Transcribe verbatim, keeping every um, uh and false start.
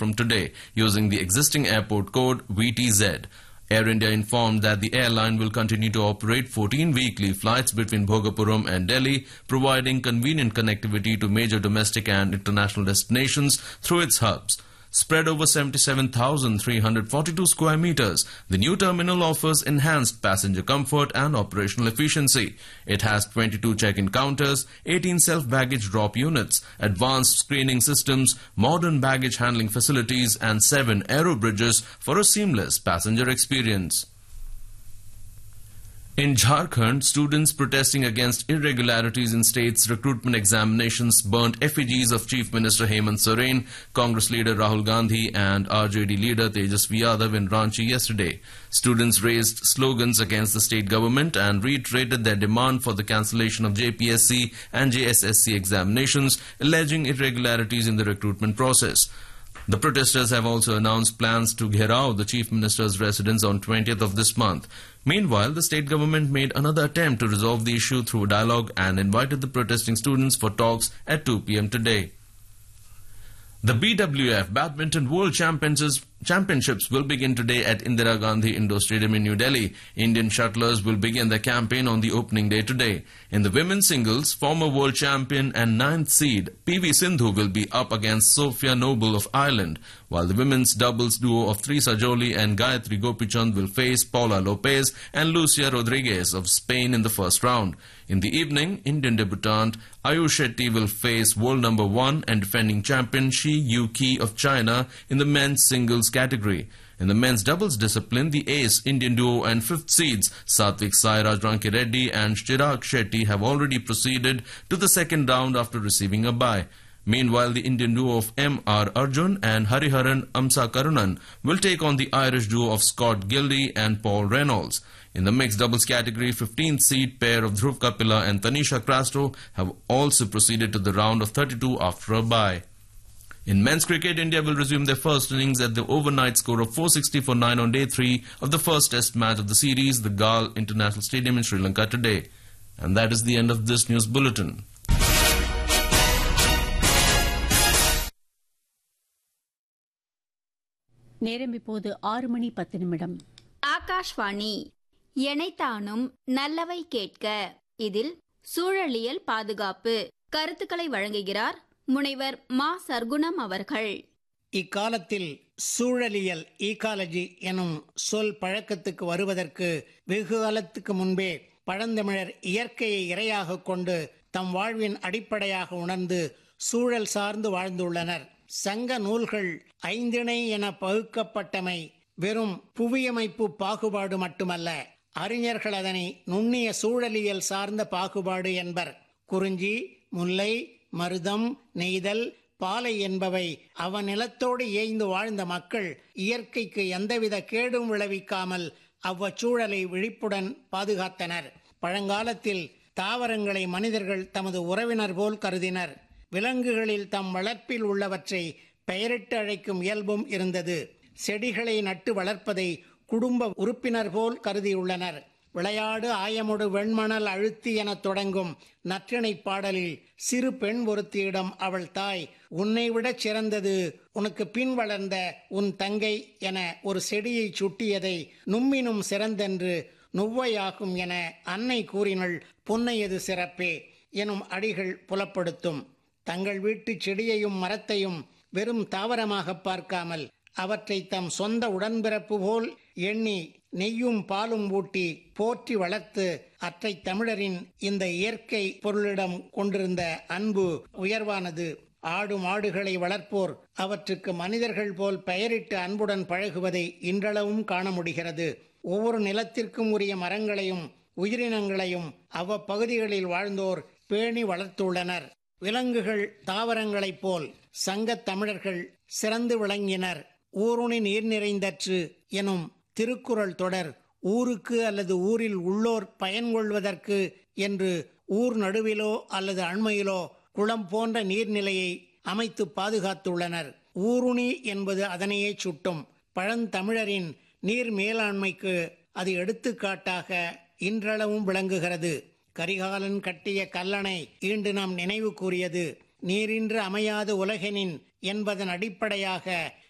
from today using the existing airport code V T Z. Air India informed that the airline will continue to operate fourteen weekly flights between Bhogapuram and Delhi, providing convenient connectivity to major domestic and international destinations through its hubs. Spread over seventy-seven thousand three hundred forty-two square meters, the new terminal offers enhanced passenger comfort and operational efficiency. It has twenty-two check-in counters, eighteen self-baggage drop units, advanced screening systems, modern baggage handling facilities, and seven aero bridges for a seamless passenger experience. In Jharkhand, students protesting against irregularities in state's recruitment examinations burnt effigies of Chief Minister Hemant Soren, Congress leader Rahul Gandhi and R J D leader Tejasvi Yadav in Ranchi yesterday. Students raised slogans against the state government and reiterated their demand for the cancellation of J P S C and J S S C examinations, alleging irregularities in the recruitment process. The protesters have also announced plans to gherao the Chief Minister's residence on twentieth of this month. Meanwhile, the state government made another attempt to resolve the issue through dialogue and invited the protesting students for talks at two p m today. The B W F Badminton World Championships Championships will begin today at Indira Gandhi Indoor Stadium in New Delhi. Indian shuttlers will begin their campaign on the opening day today. In the women's singles, former world champion and ninth seed P V Sindhu will be up against Sophia Noble of Ireland, while the women's doubles duo of Tri Sajoli and Gayatri Gopichand will face Paula Lopez and Lucia Rodriguez of Spain in the first round. In the evening, Indian debutant Ayush Shetty will face world number one and defending champion Shi Yuki of China in the men's singles category. In the men's doubles discipline, the ace Indian duo and fifth seeds Satvik Sairaj Rankireddy and Chirag Shetty have already proceeded to the second round after receiving a bye. Meanwhile, the Indian duo of M R Arjun and Hariharan Amsa Karunan will take on the Irish duo of Scott Gildy and Paul Reynolds. In the mixed doubles category, fifteenth seed pair of Dhruv Kapila and Tanisha Crasto have also proceeded to the round of thirty-two after a bye. In men's cricket, India will resume their first innings at the overnight score of four sixty for nine on day three of the first test match of the series, the Gal International Stadium in Sri Lanka today. And that is the end of this news bulletin. நேரம் இப்போது ஆறு மணி பத்து நிமிடம். ஆகாஷ்வாணி எனைத்தானும் நல்லவை கேட்க. இதில் சூழலியல் பாதுகாப்பு கருத்துக்களை வழங்குகிறார் முனைவர் மா சர்க்குணம் அவர்கள். இக்காலத்தில் சூழலியல் ஈகாலஜி எனும் சொல் பழக்கத்துக்கு வருவதற்கு வெகு காலத்துக்கு முன்பே பழந்தமிழர் இயற்கையை இரையாக கொண்டு தம் வாழ்வின் அடிப்படையாக உணர்ந்து சூழல் சார்ந்து வாழ்ந்துள்ளனர். சங்க நூல்கள் ஐந்திணை என பகுக்கப்பட்டமை வெறும் புவியமைப்பு பாகுபாடு மட்டுமல்ல, அறிஞர்கள் அதனை நுண்ணிய சூழலியல் சார்ந்த பாகுபாடு என்பர். குறிஞ்சி, முல்லை, மருதம், நெய்தல், பாலை என்பவை அவன் நிலத்தோடு ஏய்ந்து வாழ்ந்த மக்கள் இயற்கைக்கு எந்தவித கேடும் விளைவிக்காமல் அவ்வச்சூழலை விழிப்புடன் பாதுகாத்தனர். பழங்காலத்தில் தாவரங்களை மனிதர்கள் தமது உறவினர் போல் கருதினர். விலங்குகளில் தம் வளர்ப்பில் உள்ளவற்றை பெயரிட்டு அழைக்கும் இயல்பும் இருந்தது. செடிகளை நட்டு வளர்ப்பதை குடும்ப உறுப்பினர் போல் கருதியுள்ளனர். விளையாடு ஆயமுடு வெண்மணல் அழுத்தி என தொடங்கும் நற்றிணை பாடலில் சிறு பெண் ஒருத்தியிடம் அவள் தாய், உன்னை விடச் சிறந்தது உனக்கு பின் வளர்ந்த உன் தங்கை என ஒரு செடியை சுட்டியதை நும்மினும் சிறந்தென்று நுவ்வையாகும் என அன்னை கூறினள். புன்னையது சிறப்பே எனும் அடிகள் புலப்படுத்தும். தங்கள் வீட்டு செடியையும் மரத்தையும் வெறும் தாவரமாக பார்க்காமல் அவற்றை தம் சொந்த உடன்பிறப்பு போல் எண்ணி நெய்யும் பாலும் ஊட்டி போற்றி வளர்த்து அற்றை தமிழரின் இந்த இயற்கை பொருளிடம் கொண்டிருந்த அன்பு உயர்வானது. ஆடு மாடுகளை வளர்ப்போர் அவற்றுக்கு மனிதர்கள் போல் பெயரிட்டு அன்புடன் பழகுவதை இன்றளவும் காண முடிகிறது. ஒவ்வொரு நிலத்திற்கும் உரிய மரங்களையும் உயிரினங்களையும் அவ்வப்பகுதிகளில் வாழ்ந்தோர் பேணி வளர்த்துள்ளனர். விலங்குகள் தாவரங்களைப் போல் சங்கத் தமிழர்கள் சிறந்து விளங்கினர். ஊருணி நீர் நிறைந்தற்று எனும் திருக்குறள் தொடர் ஊருக்கு அல்லது ஊரில் உள்ளோர் பயன்கொள்வதற்கு என்று ஊர் நடுவிலோ அல்லது அண்மையிலோ குளம் போன்ற நீர்நிலையை அமைத்து பாதுகாத்துள்ளனர். ஊருணி என்பது அதனையே சுட்டும். பழந்தமிழரின் நீர் மேலாண்மைக்கு அது எடுத்துக்காட்டாக இன்றளவும் விளங்குகிறது. கரிகாலன் கட்டிய கல்லணை ஈண்டு நாம் நினைவு கூறியது. நீரின்று அமையாது உலகெனின் என்பதன் அடிப்படையாக